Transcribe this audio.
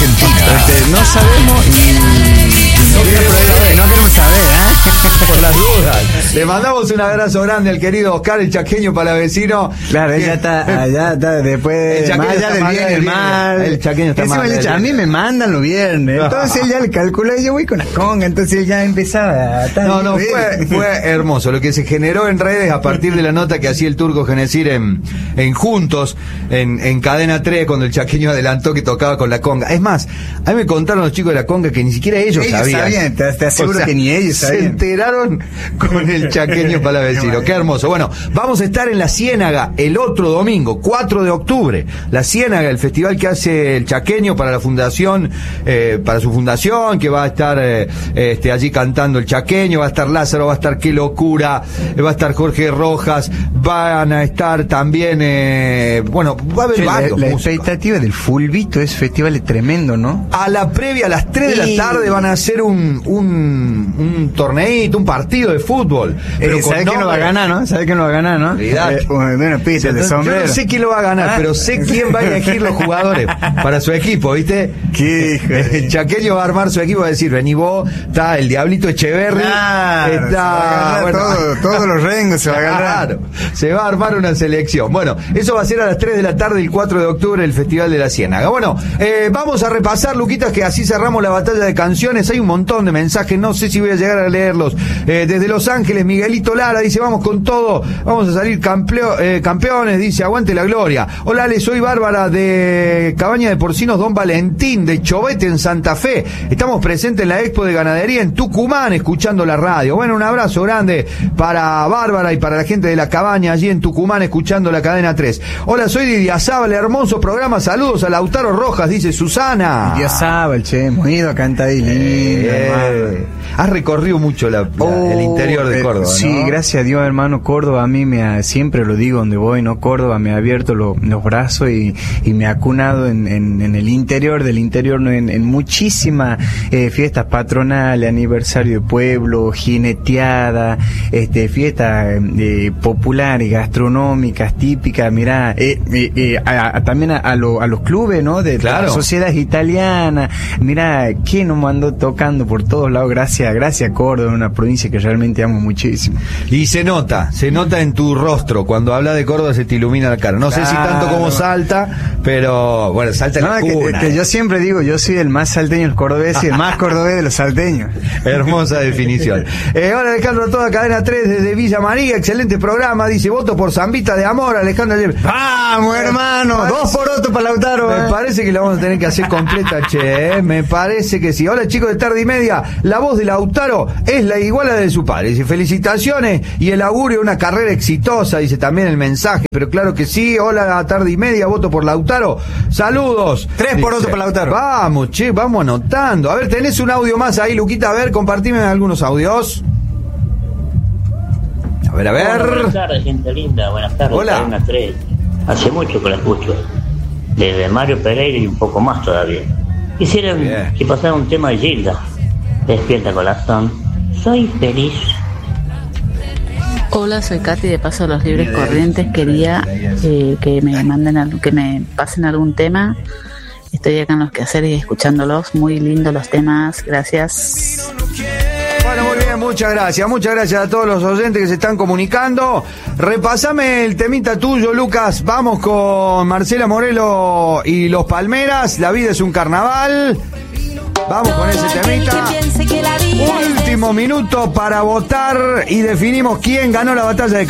Argentina. No sabemos y no queremos saber, por las dudas. Le mandamos un abrazo grande al querido Oscar, el chaqueño palavecino. Claro, ella está después el más allá del bien y el mal. El chaqueño está encima mal. A mí me mandan los viernes. Entonces él ya le calculó y yo voy con la conga. Entonces él ya empezaba a No, fue hermoso lo que se generó en redes a partir de la nota que hacía el Turco Genesir en Juntos, en Cadena 3, cuando el chaqueño adelantó que tocaba con la conga. Es más, a mí me contaron los chicos de la conga que ni siquiera ellos sabían. Te aseguro que ni ellos sabían. Se enteraron con el chaqueño palavecino. Qué hermoso. Bueno, vamos a estar en La Ciénaga el otro domingo, 4 de octubre. La Ciénaga, el festival que hace el chaqueño para la fundación, para su fundación, que va a estar allí cantando el chaqueño, va a estar Lázaro, va a estar Qué Locura, va a estar Jorge Rojas, van a estar también, va a haber varios. La expectativa del Fulvito, ese festival es tremendo, ¿no? A la previa, a las 3 de la tarde, van a hacer un torneito, un partido de fútbol. Pero ¿sabe quién lo va a ganar, no? ¿Sabe quién lo va a ganar, no? Bueno, pista de sombrero. Yo no sé quién lo va a ganar, pero sé quién va a elegir los jugadores para su equipo, ¿viste? El chaqueño va a armar su equipo, va a decir, vení vos, está el Diablito Echeverri, está... todos los rengos se va a ganar. Claro, se va a armar una selección. Bueno, eso va a ser a las 3 de la tarde, el 4 de octubre, el Festival de la Ciénaga. Bueno, vamos a repasar, Luquitas, que así cerramos la batalla de canciones. Hay un montón de mensajes, no sé si voy a llegar a leerlos. Desde Los Ángeles, Miguelito Lara dice, vamos con todo, vamos a salir campeones, dice, aguante la gloria. Hola, Ale, soy Bárbara de Cabaña de Porcinos Don Valentín, de Chovete en Santa Fe. Estamos presentes en la Expo de Ganadería en Tucumán, escuchando la radio. Bueno, un abrazo grande para Bárbara y para la gente de la cabaña allí en Tucumán, escuchando la Cadena 3. Hola, soy Didiazábal, hermoso programa, saludos a Lautaro Rojas, dice Susana. Didiazábal, che, hemos ido a cantar ahí lindo, has recorrido mucho el interior de Córdoba, ¿no? Sí, gracias a Dios, hermano. Córdoba a mí siempre lo digo donde voy, ¿no? Córdoba me ha abierto los brazos y me ha acunado en el interior del interior, ¿no? En muchísimas fiestas patronales, aniversario de pueblo, jineteada, fiestas populares, gastronómicas, típicas, mirá, también a los clubes, ¿no? De claro. Las sociedades italianas, mirá, ¿quién nos mandó tocando por todos lados? Gracias Córdoba, una provincia que realmente amo muchísimo. Y se nota en tu rostro, cuando habla de Córdoba se te ilumina la cara. No sé si tanto como Salta, pero bueno, Salta en la cuna. Que yo siempre digo, yo soy el más salteño del cordobés y el más cordobés de los salteños. Hermosa definición. Hola, Alejandro, toda Cadena 3 desde Villa María, excelente programa, dice, voto por Zambita de Amor, Alejandro. ¡Vamos, hermano! 2 por 8 para Lautaro. Me parece que la vamos a tener que hacer completa, che, me parece que sí. Hola, chicos de Tarde y Media, la voz de Lautaro es la iguala de su padre. Dice, felicitaciones y el augurio de una carrera exitosa, dice también el mensaje, pero claro que sí. Hola, Tarde y Media, voto por Lautaro. Saludos. 3 por 8 para Lautaro. Vamos, che, vamos anotando. A ver, tenés un audio más ahí, Luquita, a ver, compartime algunos audios. A ver. Hola, buenas tardes, gente linda. Buenas tardes. Hola. Cadena 3. Hace mucho que la escucho. Desde Mario Pereira y un poco más todavía. Quisiera que pasara un tema de Gilda. Despierta corazón. Soy feliz. Hola, soy Katy de Paso de los Libres Corrientes. Quería que me pasen algún tema. Estoy acá en los quehaceres escuchándolos. Muy lindos los temas. Gracias. Bueno, muy bien, muchas gracias a todos los oyentes que se están comunicando. Repasame el temita tuyo, Lucas. Vamos con Marcela Morelo y Los Palmeras. La vida es un carnaval. Vamos con ese temita. Último minuto para votar y definimos quién ganó la batalla de